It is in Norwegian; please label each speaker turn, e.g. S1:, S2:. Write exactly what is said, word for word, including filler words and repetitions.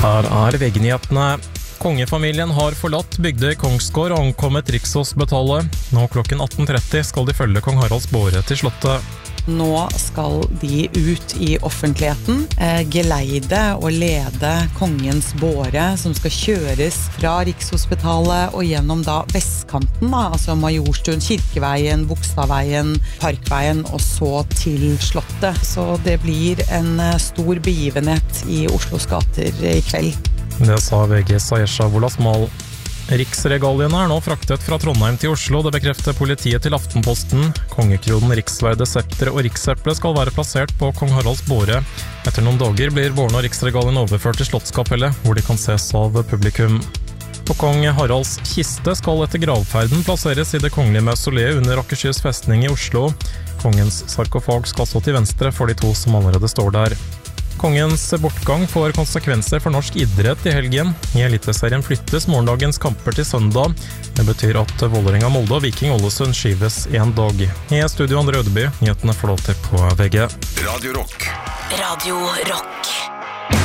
S1: Her er V G-nyhetene. Kongefamilien har forlatt Bygdøy Kongsgård og ankommet Rikshospitalet. Nå klokken atten tretti skal de følge kong Haralds båre til slottet.
S2: Nå skal de ut i offentligheten, eh, geleide og lede kongens båre, som skal kjøres fra Rikshospitalet og gjennom da vestkanten, da, altså Majorstuen, Kirkeveien, Bogstadveien, Parkveien og så til slottet. Så det blir en stor begivenhet i Oslos gater i kveld.
S1: Det sa V G's Ayesha Wolasmal. Riksregaliene er nå fraktet fra Trondheim til Oslo, det bekrefter politiet til Aftenposten. Kongekronen, Riksverde, Septer og Rikseple skal være plassert på kong Haralds båre. Etter noen dager blir båren og Riksregalien overført til Slottskapellet, hvor de kan ses av publikum. På kong Haralds kiste skal etter gravferden plasseres i det kongelige mausoleet under Akershus festning i Oslo. Kongens sarkofag skal stå til venstre for de to som allerede står der. Kongens bortgang får konsekvenser for norsk idrett i helgen. I Eliteserien flyttes morgendagens kamper til søndag. Det betyr at Vålerenga, Molde og Viking Ålesund skyves en dag. I studio Andre Ødeby, nyhetene får lov til på V G.
S3: Radio Rock.
S4: Radio Rock.